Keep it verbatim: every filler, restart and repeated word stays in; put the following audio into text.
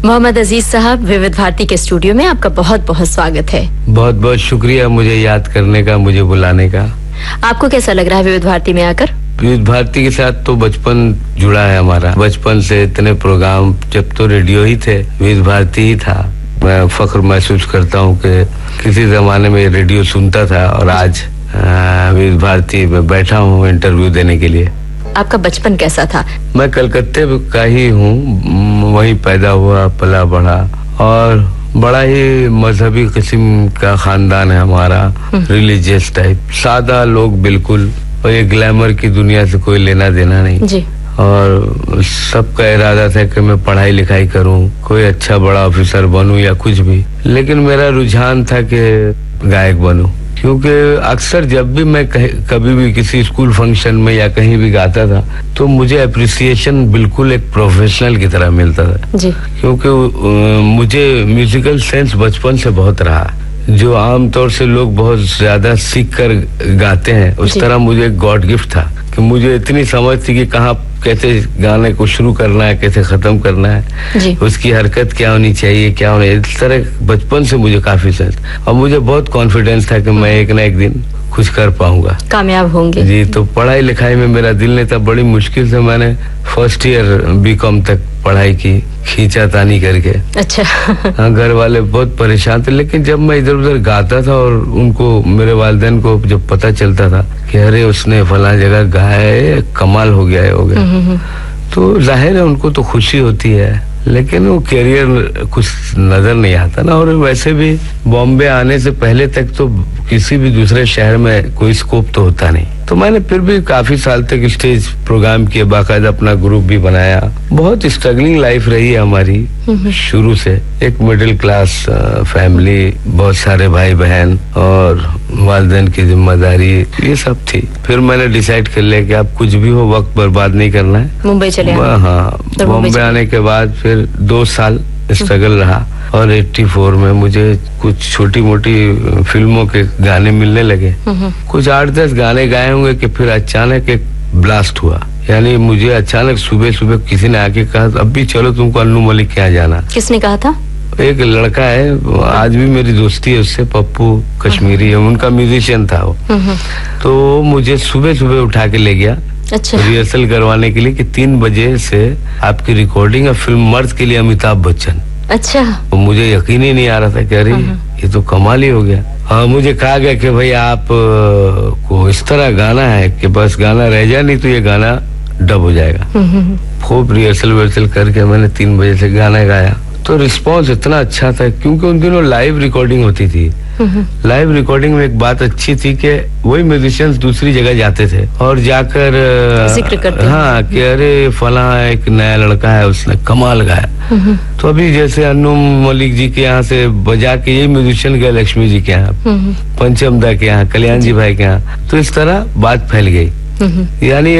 मोहम्मद अजीज साहब, विविध भारती के स्टूडियो में आपका बहुत बहुत स्वागत है। बहुत बहुत शुक्रिया मुझे याद करने का, मुझे बुलाने का। आपको कैसा लग रहा है विविध भारती में आकर? विविध भारती के साथ तो बचपन जुड़ा है हमारा। बचपन से इतने प्रोग्राम, जब तो रेडियो ही थे, विविध भारती ही था। मैं फख्र महसूस करता हूँ कि किसी जमाने में रेडियो सुनता था और आज विविध भारती में बैठा हूँ इंटरव्यू देने के लिए। आपका बचपन कैसा था? मैं कलकत्ते का ही हूँ, वहीं पैदा हुआ, पला बढ़ा, और बड़ा ही मजहबी किस्म का खानदान है हमारा, रिलीजियस टाइप, सादा लोग बिल्कुल, और ये ग्लैमर की दुनिया से कोई लेना देना नहीं जी। और सबका इरादा था कि मैं पढ़ाई लिखाई करूं, कोई अच्छा बड़ा ऑफिसर बनूं या कुछ भी, लेकिन मेरा रुझान था कि गायक बनूं, क्योंकि अक्सर जब भी मैं कभी भी किसी स्कूल फंक्शन में या कहीं भी गाता था तो मुझे अप्रिसिएशन बिल्कुल एक प्रोफेशनल की तरह मिलता था जी। क्योंकि मुझे म्यूजिकल सेंस बचपन से बहुत रहा, जो आमतौर से लोग बहुत ज्यादा सीख कर गाते हैं, उस तरह मुझे एक गॉड गिफ्ट था कि मुझे इतनी समझ थी कि कहाँ कैसे गाने को शुरू करना है, कैसे खत्म करना है जी। उसकी हरकत क्या होनी चाहिए, क्या होना, इस तरह बचपन से मुझे काफी सेंस, और मुझे बहुत कॉन्फिडेंस था कि मैं एक ना एक दिन कुछ कर पाऊंगा, कामयाब होंगे जी। तो पढ़ाई लिखाई में मेरा दिल नहीं था, बड़ी मुश्किल से मैंने फर्स्ट ईयर बीकॉम तक पढ़ाई की, खींचा तानी करके। अच्छा। हाँ, घर वाले बहुत परेशान थे, लेकिन जब मैं इधर उधर गाता था और उनको, मेरे वालिदैन को जब पता चलता था कि अरे उसने फला जगह गाया है, कमाल हो गया है, हो गया, तो जाहिर है उनको तो खुशी होती है, लेकिन वो करियर कुछ नजर नहीं आता ना। और वैसे भी बॉम्बे आने से पहले तक तो किसी भी दूसरे शहर में कोई स्कोप तो होता नहीं, तो मैंने फिर भी काफी साल तक स्टेज प्रोग्राम किए, बाकायदा अपना ग्रुप भी बनाया। बहुत स्ट्रगलिंग लाइफ रही है हमारी शुरू से, एक मिडिल क्लास फैमिली, बहुत सारे भाई बहन और वालिदैन की जिम्मेदारी, ये सब थी। फिर मैंने डिसाइड कर लिया कि अब कुछ भी हो, वक्त बर्बाद नहीं करना है, मुंबई चले। हाँ, बॉम्बे आने के बाद फिर दो साल स्ट्रगल रहा, और चौरासी में मुझे कुछ छोटी मोटी फिल्मों के गाने मिलने लगे, कुछ आठ दस गाने गाए होंगे कि फिर अचानक एक ब्लास्ट हुआ। यानी मुझे अचानक सुबह सुबह किसी ने आके कहा, अब भी चलो तुमको अन्नू मलिक के यहाँ जाना। किसने कहा था? एक लड़का है, आज भी मेरी दोस्ती है उससे, पप्पू कश्मीरी है, उनका म्यूजिशियन था वो। तो मुझे सुबह सुबह उठा के ले गया, अच्छा, रिहर्सल करवाने के लिए कि तीन बजे से आपकी रिकॉर्डिंग है फिल्म मर्द के लिए अमिताभ बच्चन। अच्छा। तो मुझे यकीन ही नहीं आ रहा था कि अरे ये तो कमाल ही हो गया। हाँ, मुझे कहा गया कि भाई आप को इस तरह गाना है कि बस गाना रह जाए, नहीं तो ये गाना डब हो जाएगा। खूब रिहर्सल वर्सल करके मैंने तीन बजे से गाना गाया, तो रिस्पांस इतना अच्छा था, क्योंकि उन दिनों लाइव रिकॉर्डिंग होती थी। लाइव रिकॉर्डिंग में एक बात अच्छी थी कि वही म्यूजिशियंस दूसरी जगह जाते थे और जाकर जिक्र करते, हाँ, कि अरे फला एक नया लड़का है, उसने कमाल गाया। तो अभी जैसे अन्नू मलिक जी के यहाँ से बजा के ये म्यूजिशियन गए लक्ष्मी जी के यहाँ, पंचमदा के यहाँ, कल्याण जी भाई के यहाँ, तो इस तरह बात फैल गई। यानी